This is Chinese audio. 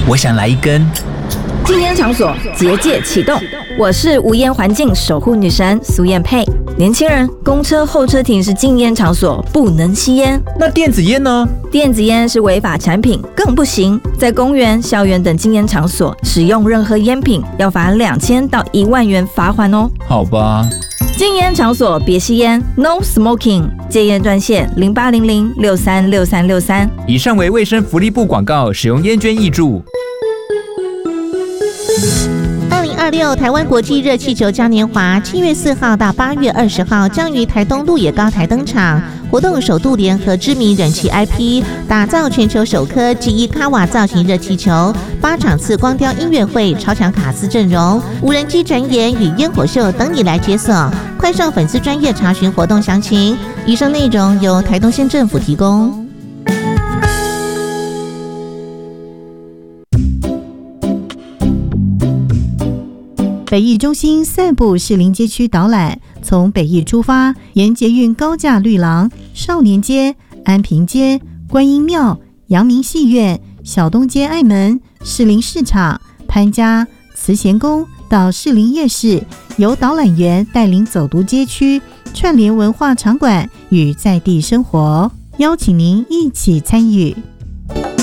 我想来一根。 禁烟场所结界启动，我是无烟环境守护女神苏燕佩。年轻人，公车候车亭是禁烟场所，不能吸烟。 那电子烟呢？ 电子烟是违法产品，更不行。在公园、校园等禁烟场所使用任何烟品，要罚2000到1万元罚款哦。 好吧。 禁烟场所别吸烟 ，No Smoking。戒烟专线0800636363。 以上为卫生福利部广告，使用烟捐挹注。 2026台湾国际热气球嘉年华7月4号到8月20号将于台东鹿野高台登场。活动首度联合知名人气 IP， 打造全球首颗G1卡瓦造型热气球，8场次光雕音乐会、超强卡司阵容、无人机展演与烟火秀等你来解锁。快上粉丝专页查询活动详情。以上内容由台东县政府提供。 北艺中心散步士林街区导览，从北艺出发，沿捷运高架绿廊、少年街、安平街、观音庙、阳明戏院、小东街爱门、士林市场、潘家、慈贤宫到士林夜市，由导览员带领走读街区，串联文化场馆与在地生活，邀请您一起参与。